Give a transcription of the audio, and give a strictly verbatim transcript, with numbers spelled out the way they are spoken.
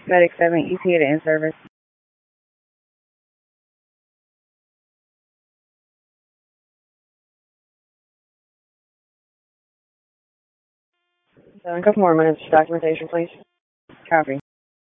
Medic seven, E T A to in service. Seven, couple more minutes. Documentation, please. Copy.